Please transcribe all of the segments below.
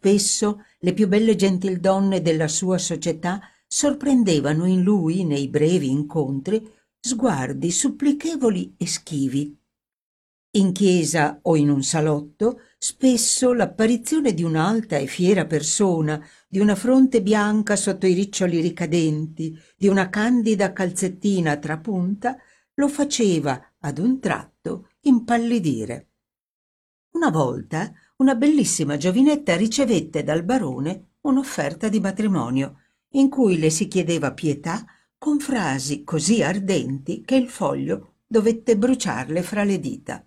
Spesso le più belle gentildonne della sua società sorprendevano in lui, nei brevi incontri, sguardi supplichevoli e schivi. In chiesa o in un salotto, spesso l'apparizione di un'alta e fiera persona, di una fronte bianca sotto i riccioli ricadenti, di una candida calzettina trapunta, lo faceva, ad un tratto, impallidire. Una volta una bellissima giovinetta ricevette dal barone un'offerta di matrimonio, in cui le si chiedeva pietà con frasi così ardenti che il foglio dovette bruciarle fra le dita.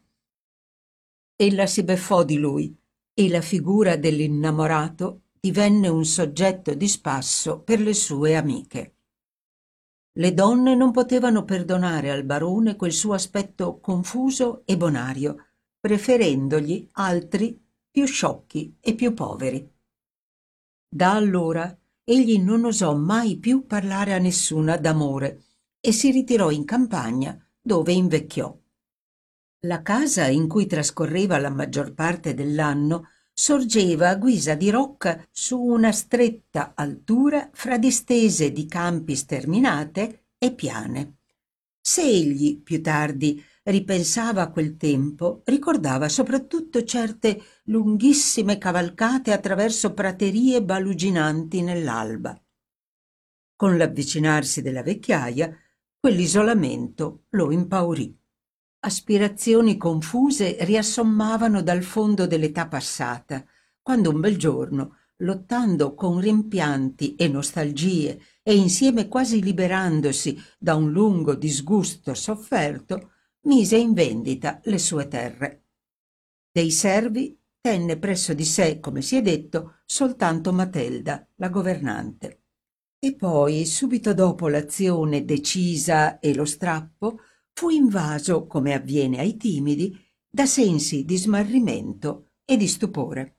Ella si beffò di lui e la figura dell'innamorato divenne un soggetto di spasso per le sue amiche. Le donne non potevano perdonare al barone quel suo aspetto confuso e bonario, preferendogli altri più sciocchi e più poveri. Da allora egli non osò mai più parlare a nessuna d'amore e si ritirò in campagna, dove invecchiò. La casa in cui trascorreva la maggior parte dell'anno sorgeva a guisa di rocca su una stretta altura fra distese di campi sterminate e piane. Se egli, più tardi, ripensava a quel tempo, ricordava soprattutto certe lunghissime cavalcate attraverso praterie baluginanti nell'alba. Con l'avvicinarsi della vecchiaia, quell'isolamento lo impaurì. Aspirazioni confuse riassommavano dal fondo dell'età passata, quando un bel giorno, lottando con rimpianti e nostalgie e insieme quasi liberandosi da un lungo disgusto sofferto, mise in vendita le sue terre. Dei servi tenne presso di sé, come si è detto, soltanto Matelda, la governante. E poi, subito dopo l'azione decisa e lo strappo, fu invaso, come avviene ai timidi, da sensi di smarrimento e di stupore.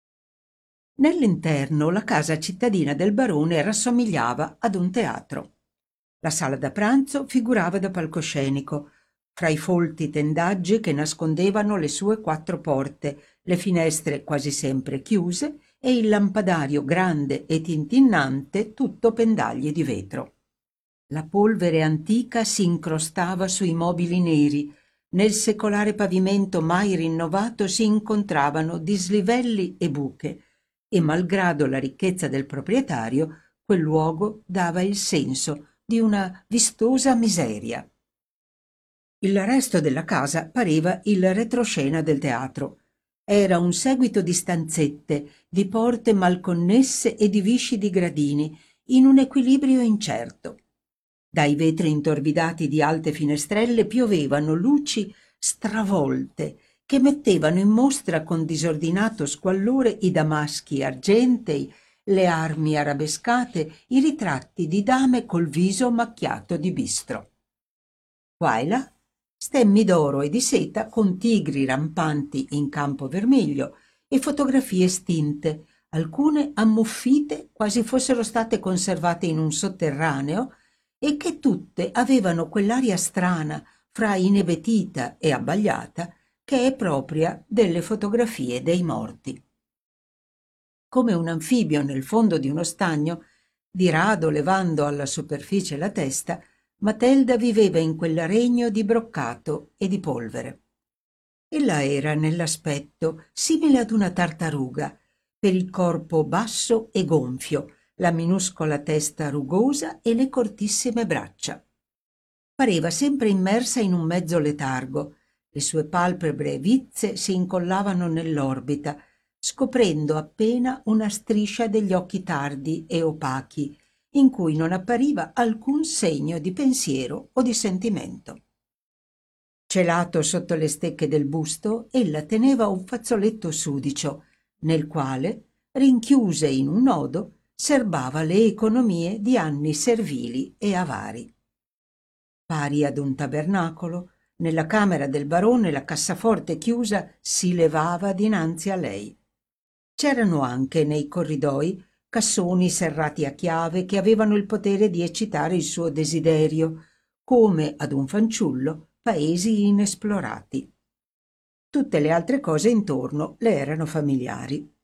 Nell'interno la casa cittadina del barone rassomigliava ad un teatro. La sala da pranzo figurava da palcoscenico, fra i folti tendaggi che nascondevano le sue 4 porte, le finestre quasi sempre chiuse e il lampadario grande e tintinnante tutto pendagli di vetro. La polvere antica si incrostava sui mobili neri. Nel secolare pavimento mai rinnovato si incontravano dislivelli e buche, e malgrado la ricchezza del proprietario, quel luogo dava il senso di una vistosa miseria. Il resto della casa pareva il retroscena del teatro. Era un seguito di stanzette, di porte mal connesse e di viscidi gradini, in un equilibrio incerto. Dai vetri intorbidati di alte finestrelle piovevano luci stravolte che mettevano in mostra con disordinato squallore i damaschi argentei, le armi arabescate, i ritratti di dame col viso macchiato di bistro. Qua e là stemmi d'oro e di seta con tigri rampanti in campo vermiglio e fotografie stinte, alcune ammuffite quasi fossero state conservate in un sotterraneo e che tutte avevano quell'aria strana, fra inebetita e abbagliata, che è propria delle fotografie dei morti. Come un anfibio nel fondo di uno stagno, di rado levando alla superficie la testa, Matelda viveva in quel regno di broccato e di polvere. Ella era nell'aspetto simile ad una tartaruga, per il corpo basso e gonfio, la minuscola testa rugosa e le cortissime braccia. Pareva sempre immersa in un mezzo letargo. Le sue palpebre vizze si incollavano nell'orbita, scoprendo appena una striscia degli occhi tardi e opachi, in cui non appariva alcun segno di pensiero o di sentimento. Celato sotto le stecche del busto, ella teneva un fazzoletto sudicio, nel quale, rinchiuse in un nodo, serbava le economie di anni servili e avari. Pari ad un tabernacolo, nella camera del barone la cassaforte chiusa si levava dinanzi a lei. C'erano anche nei corridoi cassoni serrati a chiave che avevano il potere di eccitare il suo desiderio, come ad un fanciullo paesi inesplorati. Tutte le altre cose intorno le erano familiari.